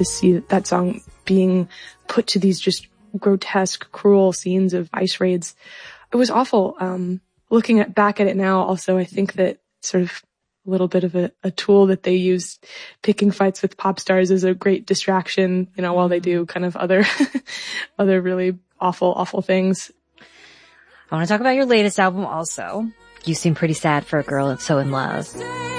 to see that song being put to these just grotesque, cruel scenes of ICE raids. It was awful. Looking back at it now, also, I think that sort of a little bit of a tool that they use, picking fights with pop stars, is a great distraction, while they do kind of other really awful things. I want to talk about your latest album also. You seem pretty sad for a girl so in love.